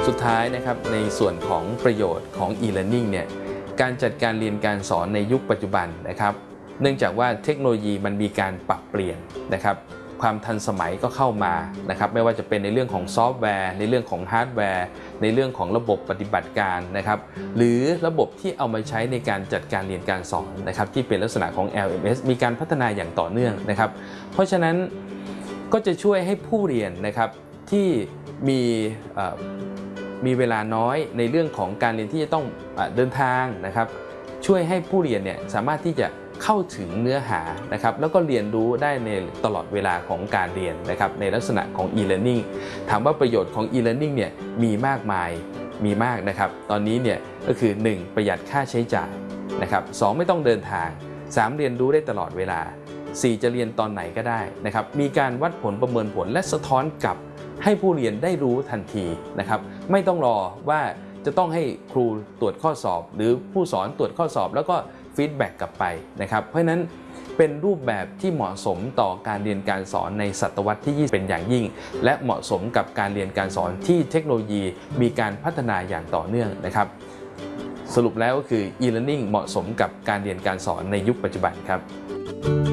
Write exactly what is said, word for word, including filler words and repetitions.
สุดท้ายนะครับในส่วนของประโยชน์ของ e-learning เนี่ยการจัดการเรียนการสอนในยุคปัจจุบันนะครับเนื่องจากว่าเทคโนโลยีมันมีการปรับเปลี่ยนนะครับความทันสมัยก็เข้ามานะครับไม่ว่าจะเป็นในเรื่องของซอฟต์แวร์ในเรื่องของฮาร์ดแวร์ในเรื่องของระบบปฏิบัติการนะครับหรือระบบที่เอามาใช้ในการจัดการเรียนการสอนนะครับที่เป็นลักษณะของ แอล เอ็ม เอส มีการพัฒนาอย่างต่อเนื่องนะครับเพราะฉะนั้นก็จะช่วยให้ผู้เรียนนะครับที่มีมีเวลาน้อยในเรื่องของการเรียนที่จะต้องเดินทางนะครับช่วยให้ผู้เรียนเนี่ยสามารถที่จะเข้าถึงเนื้อหานะครับแล้วก็เรียนรู้ได้ในตลอดเวลาของการเรียนนะครับในลักษณะของ e-learning ถามว่าประโยชน์ของ e-learning เนี่ยมีมากมายมีมากนะครับตอนนี้เนี่ยก็คือหนึ่งประหยัดค่าใช้จ่ายนะครับสองไม่ต้องเดินทางสามเรียนรู้ได้ตลอดเวลาสี่จะเรียนตอนไหนก็ได้นะครับมีการวัดผลประเมินผลและสะท้อนกลับให้ผู้เรียนได้รู้ทันทีนะครับไม่ต้องรอว่าจะต้องให้ครูตรวจข้อสอบหรือผู้สอนตรวจข้อสอบแล้วก็ฟีดแบ็กกลับไปนะครับเพราะฉะนั้นเป็นรูปแบบที่เหมาะสมต่อการเรียนการสอนในศตวรรษที่ยี่สิบเป็นอย่างยิ่งและเหมาะสมกับการเรียนการสอนที่เทคโนโลยีมีการพัฒนาอย่างต่อเนื่องนะครับสรุปแล้วก็คือ e-learning เหมาะสมกับการเรียนการสอนในยุคปัจจุบันครับ